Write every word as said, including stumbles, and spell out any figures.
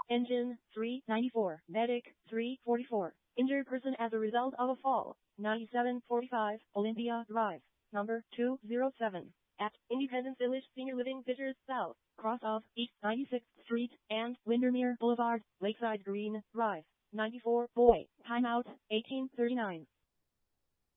Engine, three ninety-four. Medic, three forty-four. Injured person as a result of a fall, ninety-seven forty-five, Olympia Drive, number two oh seven, at Independence Village Senior Living Fishers South, cross of East ninety-sixth Street and Windermere Boulevard, Lakeside Green Drive, ninety-four. Boy, timeout, eighteen thirty-nine.